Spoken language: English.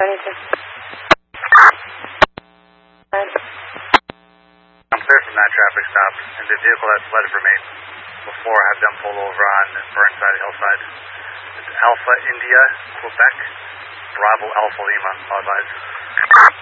Anything. I'm clear from that traffic stop, and the vehicle has fled from me before I have them pulled over on Burnside Hillside. It's Alpha India, Quebec, Bravo Alpha Lima, all advised.